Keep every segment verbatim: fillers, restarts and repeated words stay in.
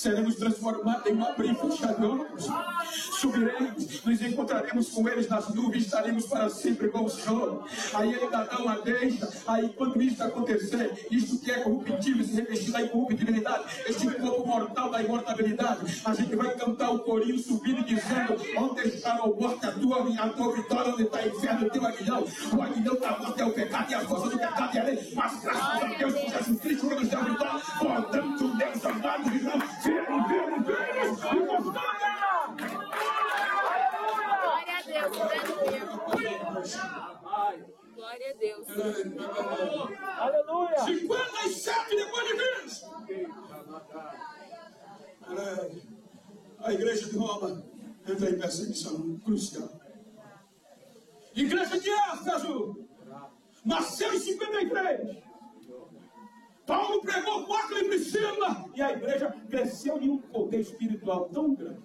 seremos transformados em um abrir e fechar de olhos. Subiremos, nos encontraremos com eles nas nuvens, estaremos para sempre com o Senhor. Aí ele ainda dá uma deixa. Aí quando isso acontecer, isto que é corruptível se revestir da incorruptibilidade, este corpo mortal da imortalidade, a gente vai cantar o corinho subindo e dizendo: onde está, ó morte, a tua, a tua vitória, onde está o inferno, o teu aguilhão? O aguilhão da morte é o pecado e a força do pecado é a lei, mas graças a Deus por Jesus Cristo que nos deu a vitória. Portanto, Deus amado, irmão, vem, vem, vem, e constrói. Glória a Deus, aleluia. Glória a Deus. Aleluia. cinquenta e sete depois de Cristo. A igreja de Roma entra em perseguição crucial. Igreja de Éfeso nasceu em cinquenta e três. Paulo pregou com Aquila e Priscila e a igreja cresceu em um poder espiritual tão grande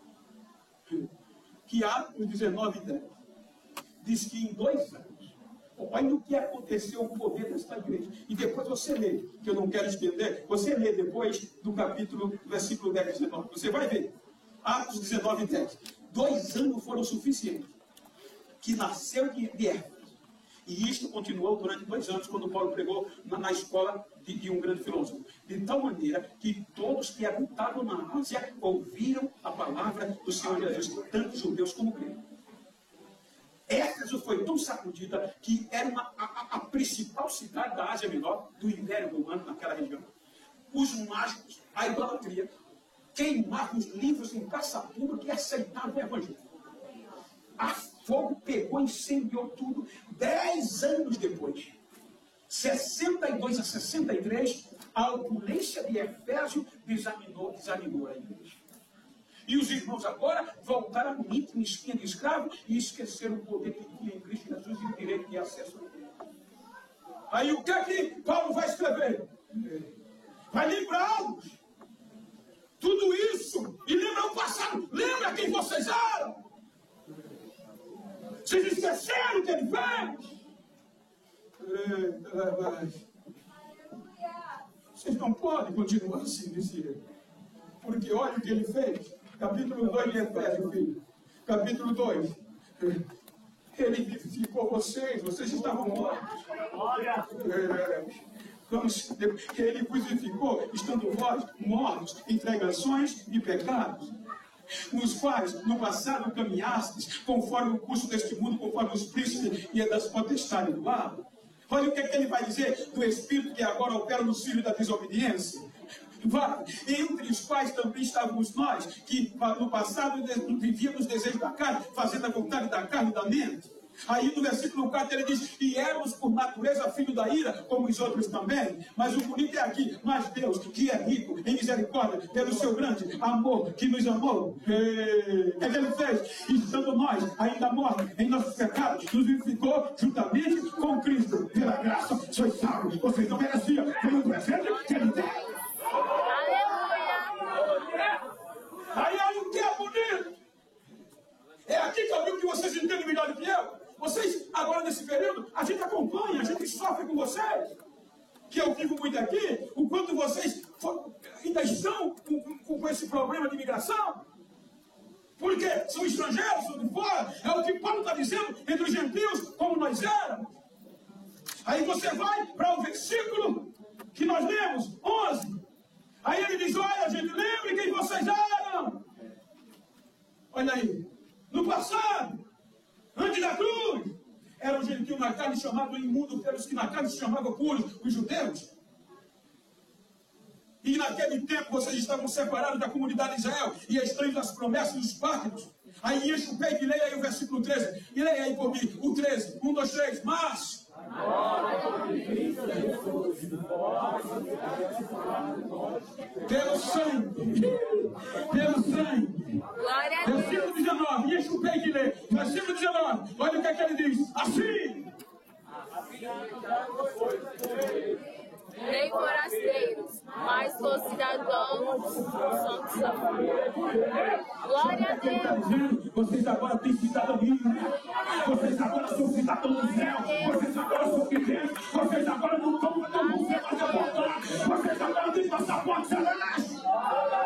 que Atos dezenove, dez diz que em dois anos, olha o que aconteceu com o poder desta igreja. E depois você lê, que eu não quero estender, você lê depois do capítulo, versículo dez, dezenove, você vai ver. Atos dezenove, dez. Dois anos foram suficientes que nasceu de Éfeso. E isto continuou durante dois anos, quando Paulo pregou na, na escola de, de um grande filósofo. De tal maneira que todos que habitavam na Ásia ouviram a palavra do Senhor Jesus, tanto judeus como gregos. Éfeso foi tão sacudida que era uma, a, a principal cidade da Ásia Menor, do Império Romano, naquela região. Os mágicos, a idolatria, queimavam os livros em praça pública e aceitavam o evangelho. A fogo pegou, incendiou tudo. Dez anos depois, sessenta e dois a sessenta e três, a opulência de Efésio desanimou, desanimou a igreja. E os irmãos agora voltaram a íntima espinha de escravo e esqueceram o poder que tinha em Cristo Jesus e o direito de acesso a Deus. Aí o que é que Paulo vai escrever? Vai livrá-los. Tudo isso. E lembra o passado. Lembra quem vocês eram. Vocês esqueceram o que ele fez. Vocês não podem continuar assim, disse ele. Porque olha o que ele fez. Capítulo dois de Efésios, filho. Capítulo dois. Ele vivificou vocês, vocês estavam mortos. Ele vos vivificou, estando vós mortos em transgressões e pecados, nos quais no passado caminhastes, conforme o curso deste mundo, conforme os príncipes e das potestades do ar. Olha o que, é que ele vai dizer do Espírito que agora opera no filho da desobediência. Vai, entre os quais também estávamos nós, que no passado vivíamos os desejos da carne, fazendo a vontade da carne e da mente. Aí no versículo quatro ele diz: e éramos por natureza filho da ira, como os outros também. Mas o bonito é aqui: mas Deus, que é rico em misericórdia, pelo seu grande amor que nos amou. O que ele fez? Estando nós ainda mortos em nossos pecados, nos vivificou juntamente com Cristo. Pela graça sois salvos. Vocês não mereciam, foi um presente que ele deu. Aí olha o que é bonito. É aqui que eu digo que vocês entendem melhor do que eu. Vocês, agora nesse período, a gente acompanha, a gente sofre com vocês. Que eu vivo muito aqui, o quanto vocês for, ainda estão com, com, com esse problema de imigração. Porque são estrangeiros, são de fora. É o que Paulo está dizendo entre os gentios, como nós éramos. Aí você vai para o versículo que nós lemos, onze. Aí ele diz: olha, gente, lembre quem vocês eram. Olha aí. No passado, antes da cruz, era um gentio na carne chamado imundo pelos que na carne se chamavam puros, os judeus. E naquele tempo vocês estavam separados da comunidade de Israel e estranhos das promessas dos pactos. Aí enche o peito e leia aí o versículo treze. E leia aí por mim, o treze. Um, dois, três. Mas pelo sangue, pelo sangue. Glória a Deus. Versículo dezenove, enche o peito e lê. Versículo dezenove, olha o que é que ele diz. Assim. Nem forasteiros, mas os cidadãos do Santo Salvador. Glória a Deus. Vocês agora têm cidadania. Vocês agora